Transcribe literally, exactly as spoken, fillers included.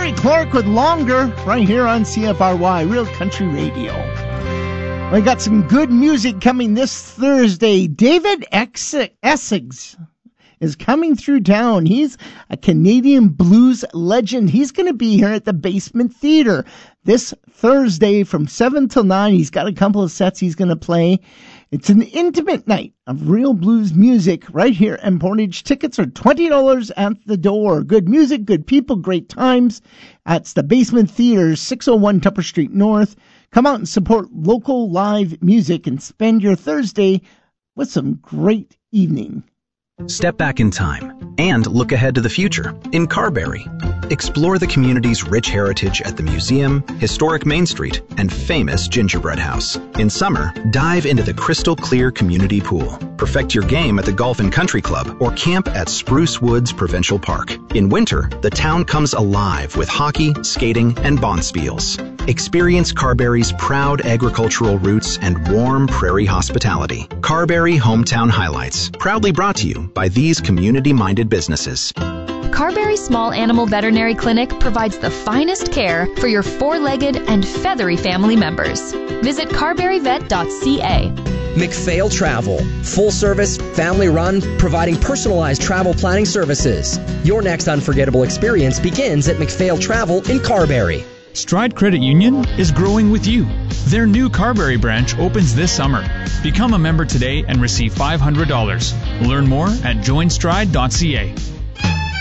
Gary Clark with Longer right here on C F R Y, Real Country Radio. We got some good music coming this Thursday. David Essex is coming through town. He's a Canadian blues legend. He's going to be here at the Basement Theater this Thursday from seven till nine. He's got a couple of sets he's going to play. It's an intimate night of real blues music right here in Portage. Tickets are twenty dollars at the door. Good music, good people, great times. That's the Basement Theater, six oh one Tupper Street North. Come out and support local live music and spend your Thursday with some great evening. Step back in time and look ahead to the future in Carberry. Explore the community's rich heritage at the museum, historic Main Street, and famous Gingerbread House. In summer, dive into the crystal clear community pool. Perfect your game at the Golf and Country Club or camp at Spruce Woods Provincial Park. In winter, the town comes alive with hockey, skating, and bonspiels. Experience Carberry's proud agricultural roots and warm prairie hospitality. Carberry Hometown Highlights, proudly brought to you by these community-minded businesses. Carberry Small Animal Veterinary Clinic provides the finest care for your four-legged and feathery family members. Visit carberry vet dot c a. McPhail Travel, full service, family run, providing personalized travel planning services. Your next unforgettable experience begins at McPhail Travel in Carberry. Stride Credit Union is growing with you. Their new Carberry branch opens this summer. Become a member today and receive five hundred dollars. Learn more at join stride dot c a.